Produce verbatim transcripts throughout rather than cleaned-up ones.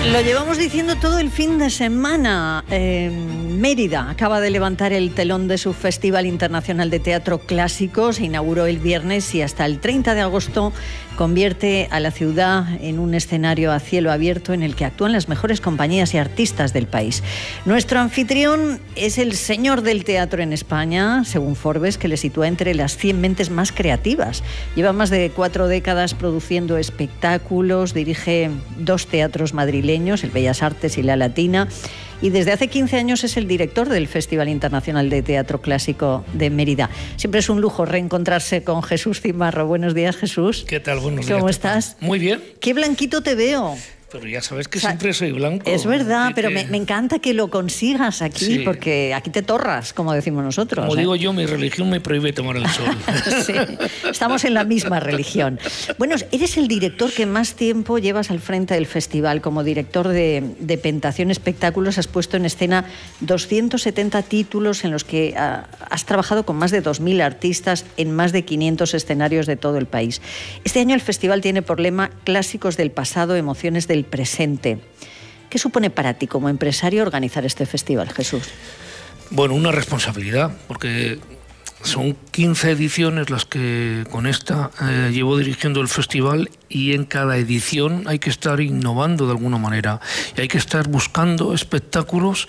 Lo llevamos diciendo todo el fin de semana. Eh, Mérida acaba de levantar el telón de su Festival Internacional de Teatro Clásico. Se inauguró el viernes y hasta el treinta de agosto convierte a la ciudad en un escenario a cielo abierto en el que actúan las mejores compañías y artistas del país. Nuestro anfitrión es el señor del teatro en España, según Forbes, que le sitúa entre las cien mentes más creativas. Lleva más de cuatro décadas produciendo espectáculos, dirige dos teatros madrileños, el Bellas Artes y La Latina, y desde hace quince años es el director del Festival Internacional de Teatro Clásico de Mérida. Siempre es un lujo reencontrarse con Jesús Cimarro. Buenos días, Jesús. ¿Qué tal? Buenos días. ¿Cómo estás? Muy bien. Qué blanquito te veo. Pero ya sabes que o sea, siempre soy blanco. Es verdad, que, pero que... Me, me encanta que lo consigas aquí, sí, porque aquí te torras, como decimos nosotros. Como ¿eh? digo yo, mi religión me prohíbe tomar el sol. Sí, estamos en la misma religión. Bueno, eres el director que más tiempo llevas al frente del festival. Como director de, de Pentación Espectáculos has puesto en escena doscientos setenta títulos en los que uh, has trabajado con más de dos mil artistas en más de quinientos escenarios de todo el país. Este año el festival tiene por lema Clásicos del pasado, emociones del presente. ¿Qué supone para ti como empresario organizar este festival, Jesús? Bueno, una responsabilidad, porque son quince ediciones las que con esta eh, llevo dirigiendo el festival, y en cada edición hay que estar innovando de alguna manera y hay que estar buscando espectáculos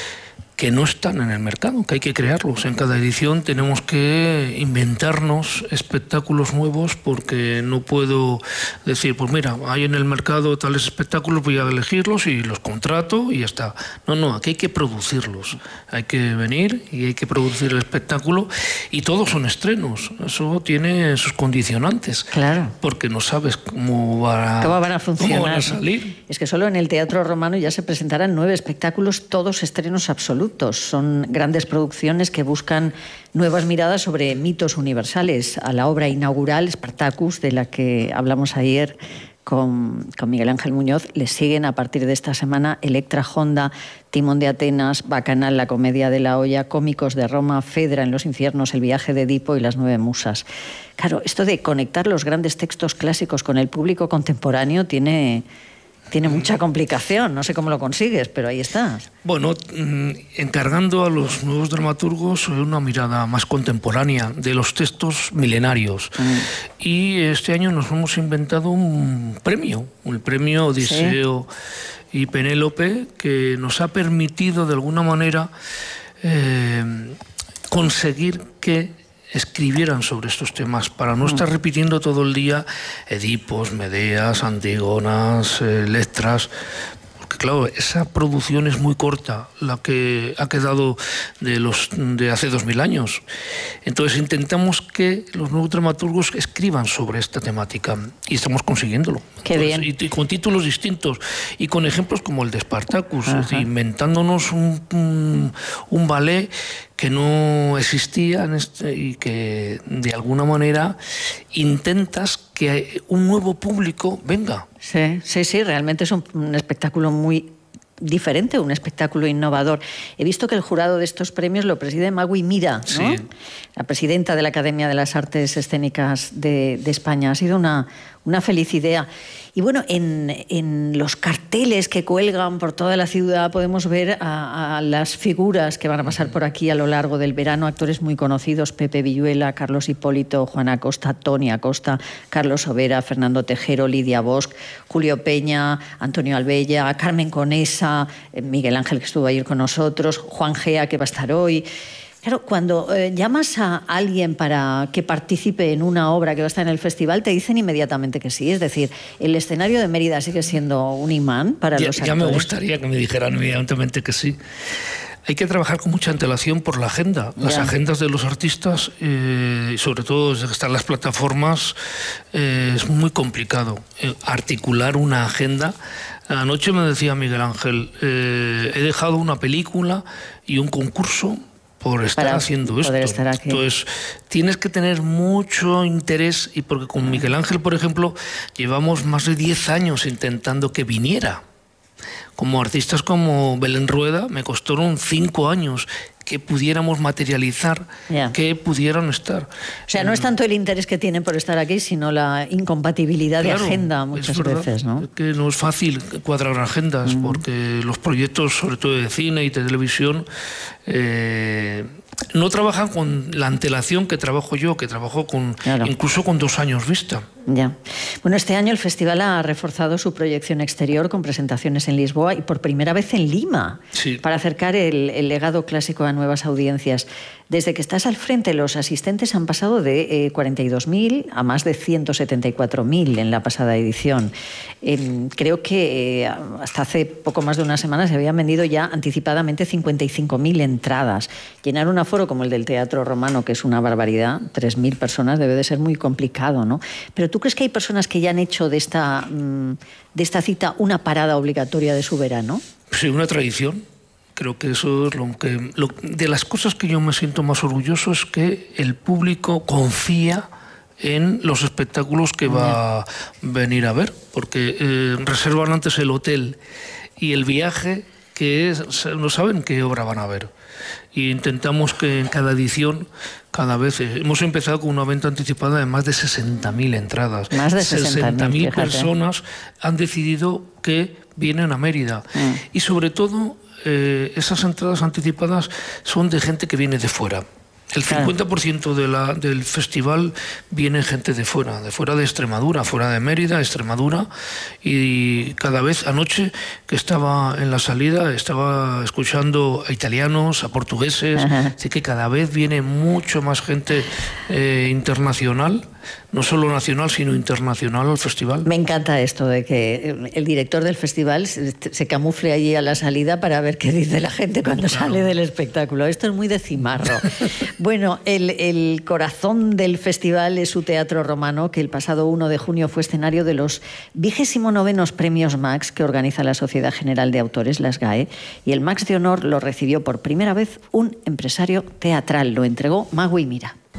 que no están en el mercado, que hay que crearlos. En cada edición tenemos que inventarnos espectáculos nuevos, porque no puedo decir, pues mira, hay en el mercado tales espectáculos, voy a elegirlos y los contrato y ya está. No, no, aquí hay que producirlos. Hay que venir y hay que producir el espectáculo, y todos son estrenos. Eso tiene sus condicionantes. Claro. Porque no sabes cómo, va, ¿Cómo van a funcionar? Cómo van a salir. Es que solo en el Teatro Romano ya se presentarán nueve espectáculos, todos estrenos absolutos. Son grandes producciones que buscan nuevas miradas sobre mitos universales. A la obra inaugural, Spartacus, de la que hablamos ayer con, con Miguel Ángel Muñoz, le siguen a partir de esta semana Electra Honda, Timón de Atenas, Bacanal, La comedia de la olla, Cómicos de Roma, Fedra en los infiernos, El viaje de Edipo y Las nueve musas. Claro, esto de conectar los grandes textos clásicos con el público contemporáneo tiene... Tiene mucha complicación, no sé cómo lo consigues, pero ahí estás. Bueno, encargando a los nuevos dramaturgos una mirada más contemporánea de los textos milenarios. Mm. Y este año nos hemos inventado un premio, el premio Odiseo ¿Sí? y Penélope, que nos ha permitido de alguna manera eh, conseguir que escribieran sobre estos temas, para no estar repitiendo todo el día Edipos, Medeas, Antígonas, eh, Electras, porque claro, esa producción es muy corta, la que ha quedado de los de hace dos mil años. Entonces intentamos que los nuevos dramaturgos escriban sobre esta temática, y estamos consiguiéndolo. Qué Entonces, bien. Y, y con títulos distintos, y con ejemplos como el de Spartacus, es decir, inventándonos un, un, un ballet que no existía en este, y que de alguna manera intentas que un nuevo público venga. Sí, sí, sí, realmente es un, un espectáculo muy diferente, un espectáculo innovador. He visto que el jurado de estos premios lo preside Magui Mira, ¿no? Sí. La presidenta de la Academia de las Artes Escénicas de, de España. Ha sido una, una feliz idea. Y bueno, en, en los carteles que cuelgan por toda la ciudad podemos ver a, a las figuras que van a pasar por aquí a lo largo del verano, actores muy conocidos: Pepe Villuela, Carlos Hipólito, Juana Acosta, Tony Acosta, Carlos Overa, Fernando Tejero, Lidia Bosch, Julio Peña, Antonio Albella, Carmen Conesa, Miguel Ángel, que estuvo ayer con nosotros, Juan Gea, que va a estar hoy. Claro, cuando eh, llamas a alguien para que participe en una obra que va a estar en el festival, te dicen inmediatamente que sí. Es decir, el escenario de Mérida sigue siendo un imán para ya, los actores. Ya me gustaría que me dijeran inmediatamente que sí. Hay que trabajar con mucha antelación por la agenda. Las ya. agendas de los artistas, eh, sobre todo desde que están las plataformas, eh, es muy complicado eh, articular una agenda. Anoche me decía Miguel Ángel, eh, he dejado una película y un concurso por estar Para haciendo esto. Estar aquí. Entonces, tienes que tener mucho interés, y porque con Miguel Ángel, por ejemplo, llevamos más de diez años intentando que viniera. Como artistas como Belén Rueda, me costaron cinco años que pudiéramos materializar, yeah. que pudieran estar. O sea, no es tanto el interés que tienen por estar aquí, sino la incompatibilidad claro, de agenda muchas es verdad, veces, ¿no? Que no es fácil cuadrar agendas, mm. porque los proyectos, sobre todo de cine y de televisión, eh, no trabajan con la antelación que trabajo yo, que trabajo con claro. incluso con dos años vista. Ya. Bueno, este año el festival ha reforzado su proyección exterior con presentaciones en Lisboa y por primera vez en Lima, sí. para acercar el, el legado clásico a nuevas audiencias. Desde que estás al frente, los asistentes han pasado de eh, cuarenta y dos mil a más de ciento setenta y cuatro mil en la pasada edición. Eh, creo que eh, hasta hace poco más de una semana se habían vendido ya anticipadamente cincuenta y cinco mil entradas. Llenar un aforo como el del Teatro Romano, que es una barbaridad, tres mil personas, debe de ser muy complicado, ¿no? Pero ¿tú crees que hay personas que ya han hecho de esta, de esta cita una parada obligatoria de su verano? Sí, una tradición. Creo que eso es lo que... Lo, de las cosas que yo me siento más orgulloso es que el público confía en los espectáculos que va a venir a ver, porque eh, reservan antes el hotel y el viaje, que es, no saben qué obra van a ver. Y intentamos que en cada edición, cada vez, hemos empezado con una venta anticipada de más de sesenta mil entradas. Más de sesenta mil personas han decidido que vienen a Mérida. Mm. Y sobre todo, eh, esas entradas anticipadas son de gente que viene de fuera. El cincuenta por ciento de la, del festival viene gente de fuera, de fuera de Extremadura, fuera de Mérida, Extremadura, y cada vez anoche que estaba en la salida estaba escuchando a italianos, a portugueses, ajá. Así que cada vez viene mucho más gente eh, internacional, no solo nacional sino internacional al festival. Me encanta esto de que el director del festival se, se camufle allí a la salida para ver qué dice la gente cuando claro. sale del espectáculo. Esto es muy de cimarro. Bueno, el, el corazón del festival es su Teatro Romano, que el pasado uno de junio fue escenario de los vigésimo novenos Premios Max que organiza la Sociedad General de Autores, la S G A E, y el Max de Honor lo recibió por primera vez un empresario teatral. Lo entregó Magui Mira.